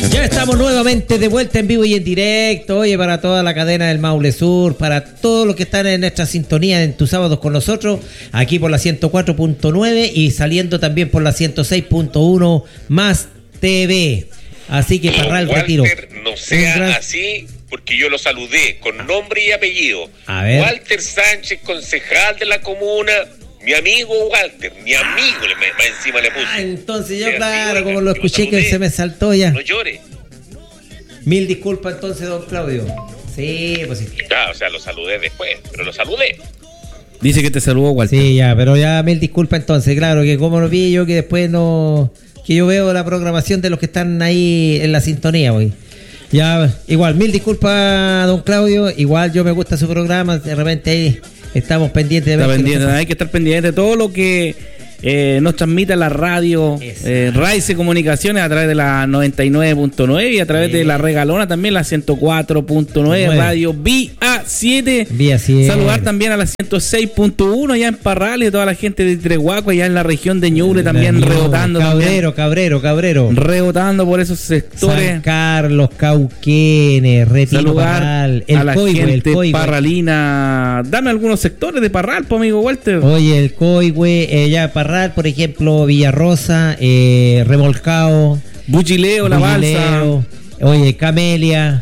Ya estamos nuevamente de vuelta en vivo y en directo, oye, para toda la cadena del Maule Sur, para todos los que están en nuestra sintonía en tus sábados con nosotros, aquí por la 104.9 y saliendo también por la 106.1 más TV. Así que Parral Retiro. No sea así, porque yo lo saludé con nombre y apellido. A ver. Walter Sánchez, concejal de la comuna. Mi amigo Walter, mi amigo, más encima le puse. Entonces yo, claro, como lo escuché que se me saltó ya. No llore. Mil disculpas entonces, don Claudio. Sí, pues sí. Ah, o sea, lo saludé después, pero lo saludé. Dice que te saludó, Walter. Sí, ya, pero ya mil disculpas entonces, claro, que como lo vi yo, que después no... Que yo veo la programación de los que están ahí en la sintonía hoy. Ya, igual, mil disculpas, don Claudio. Igual yo me gusta su programa, de repente ahí estamos pendientes de ver. Está pendiente, hay que estar pendiente de todo lo que nos transmite la radio Raice Comunicaciones a través de la 99.9 y a través de la Regalona también, la 104.9, radio Vía 7. Vía 7. Saludar también a la 106.1 allá en Parral y a toda la gente de Trehuaco, allá en la región de Ñuble también rebotando. Cabrero. Rebotando por esos sectores. San Carlos, Cauquenes, Retiro, saludar Parral, a la gente parralina. Dame algunos sectores de Parral, pues, amigo Walter. Oye, el Coihue, ya Parral, por ejemplo, Villarrosa, Remolcao, Buchileo, La Balsa, oye, Camelia,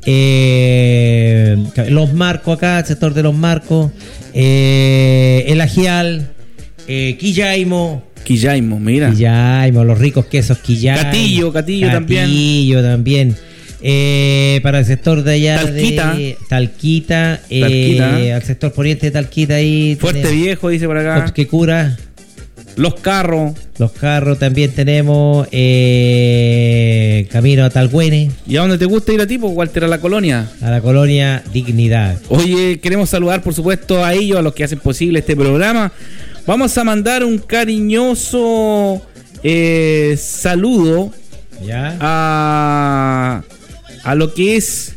Los Marcos acá, el sector de Los Marcos, El Ajial, Quillaimo, mira. Quillaymo, los ricos quesos Quillaymo. Catillo también. Catillo también. Para el sector de allá de Talquita, al sector poniente de Talquita ahí. Fuerte tenemos, Viejo, dice por acá. Que cura. Los carros también tenemos, camino a Talgüene. ¿Y a dónde te gusta ir a ti, Walter? A la colonia. A la colonia Dignidad. Oye, queremos saludar, por supuesto, a ellos, a los que hacen posible este programa. Vamos a mandar un cariñoso saludo ¿ya? a lo que es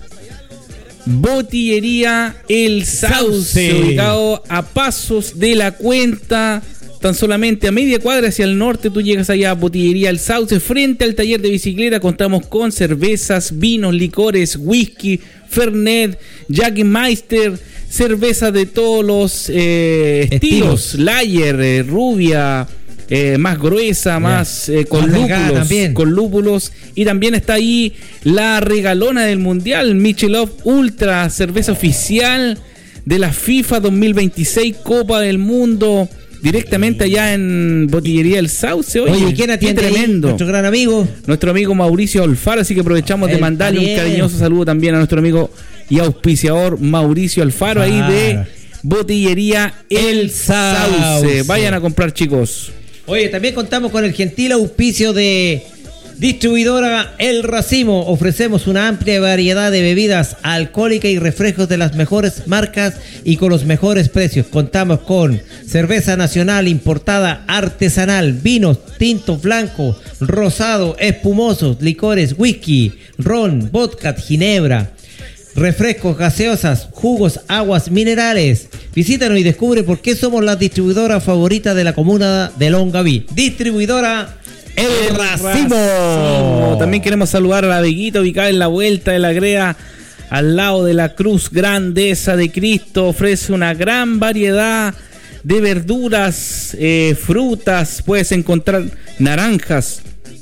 Botillería El Sauce, ubicado a pasos de la Cuenta. Tan solamente a media cuadra hacia el norte tú llegas allá a Botillería El Sauce. Frente al taller de bicicleta contamos con cervezas, vinos, licores, whisky, Fernet, Jägermeister, cerveza de todos los estilos. Lager, rubia, más gruesa, más con lúpulos. Y también está ahí la regalona del Mundial, Michelob Ultra, cerveza oficial de la FIFA 2026 Copa del Mundo. Directamente allá en Botillería El Sauce. Oye, ¿quién atiende? Tremendo. Nuestro gran amigo. Nuestro amigo Mauricio Alfaro, así que aprovechamos de mandarle un cariñoso saludo también a nuestro amigo y auspiciador Mauricio Alfaro, ahí de Botillería El Sauce. Vayan a comprar, chicos. Oye, también contamos con el gentil auspicio de Distribuidora El Racimo. Ofrecemos una amplia variedad de bebidas alcohólicas y refrescos de las mejores marcas y con los mejores precios. Contamos con cerveza nacional importada artesanal, vinos tintos blancos, rosado, espumosos, licores, whisky, ron, vodka, ginebra, refrescos, gaseosas, jugos, aguas minerales. Visítanos y descubre por qué somos la distribuidora favorita de la comuna de Longaví. Distribuidora El Racimo. También queremos saludar a la Veguita, ubicada en la vuelta de la Grea, al lado de la Cruz Grandeza de Cristo. Ofrece una gran variedad de verduras, frutas. Puedes encontrar naranjas,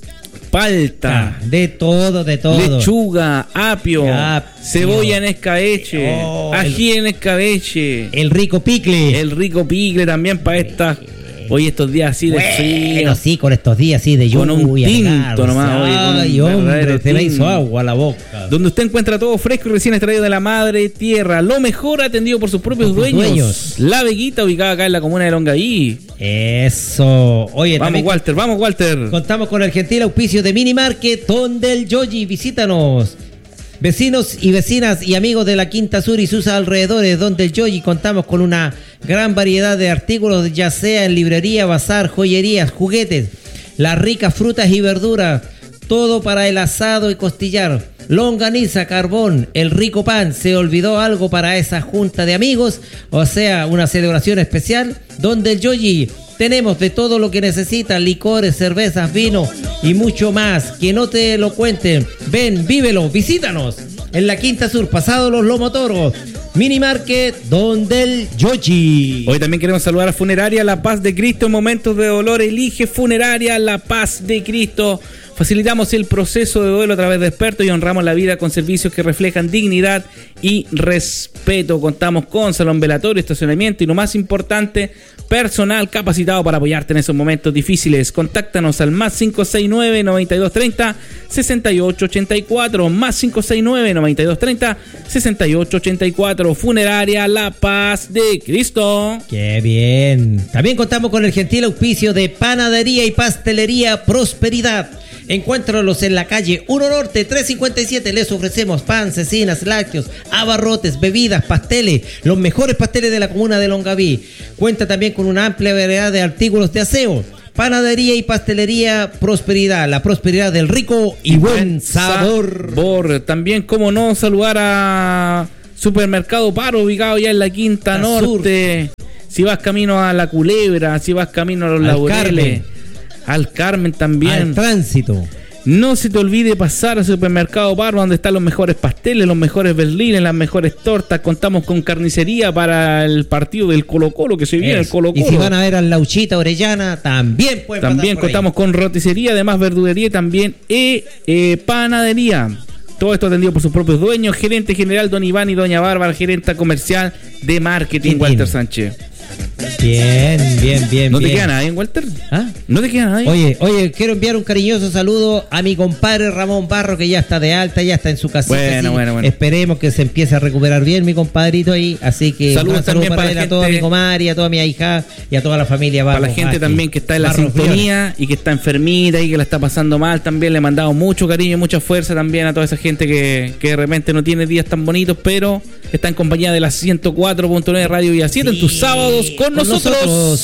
palta, de todo, lechuga, apio, cebolla en escabeche, ají en escabeche, el rico picle también para estas. Hoy estos días así de frío. Sí, con estos días así de lluvia. Con un tinto nomás. Ay, hombre, te me hizo agua a la boca. Donde usted encuentra todo fresco y recién extraído de la madre tierra. Lo mejor atendido por sus propios dueños. La Veguita, ubicada acá en la comuna de Longaví. Eso. Oye, vamos Walter. Contamos con el gentil auspicio de Mini Market, donde el Yoyi. Visítanos. Vecinos y vecinas y amigos de la Quinta Sur y sus alrededores, donde el Yoyi contamos con una gran variedad de artículos, ya sea en librería, bazar, joyerías, juguetes, las ricas frutas y verduras, todo para el asado y costillar, longaniza, carbón, el rico pan. ¿Se olvidó algo para esa junta de amigos? O sea, una celebración especial, donde el Yoyi Tenemos de todo lo que necesitas, licores, cervezas, vino y mucho más. Que no te lo cuenten. Ven, vívelo, visítanos. En la Quinta Sur, pasado Los Lomotoros. Mini Market, donde el Yoshi. Hoy también queremos saludar a Funeraria La Paz de Cristo. En momentos de dolor, elige Funeraria La Paz de Cristo. Facilitamos el proceso de duelo a través de expertos y honramos la vida con servicios que reflejan dignidad y respeto. Contamos con salón velatorio, estacionamiento y lo más importante, personal capacitado para apoyarte en esos momentos difíciles. Contáctanos al más 569-9230-6884, más 569-9230-6884. Funeraria La Paz de Cristo. ¡Qué bien! También contamos con el gentil auspicio de Panadería y Pastelería Prosperidad. Encuéntralos en la calle 1 Norte 357. Les ofrecemos pan, cecinas, lácteos, abarrotes, bebidas, pasteles, los mejores pasteles de la comuna de Longaví. Cuenta también con una amplia variedad de artículos de aseo. Panadería y Pastelería Prosperidad, la prosperidad del rico y buen sabor. También, como no, saludar a Supermercado Paro, ubicado ya en la Quinta Norte. Si vas camino a La Culebra, si vas camino a Los Laureles, al Carmen también. Al Tránsito. No se te olvide pasar al Supermercado Paro, donde están los mejores pasteles, los mejores berlines, las mejores tortas. Contamos con carnicería para el partido del Colo-Colo, que se viene el Colo-Colo. Y si van a ver al Lauchita Orellana, también pueden pasar. También contamos con roticería, además verdulería y también panadería. Todo esto atendido por sus propios dueños, gerente general don Iván y doña Bárbara, gerenta comercial de marketing Walter Sánchez. Bien. ¿No te queda nadie, Walter? ¿Ah? ¿No te queda nadie? Oye, quiero enviar un cariñoso saludo a mi compadre Ramón Barro, que ya está de alta, ya está en su casita. Bueno. Esperemos que se empiece a recuperar bien mi compadrito ahí. Así que saludos también para él, la a toda mi comadre, a toda mi hija y a toda la familia Barro. Para la gente también que está en la sintonía y que está enfermita y que la está pasando mal, también le mandamos mucho cariño y mucha fuerza también a toda esa gente que de repente no tiene días tan bonitos, pero está en compañía de la 104.9 Radio Vía 7 en tus sábados con nosotros.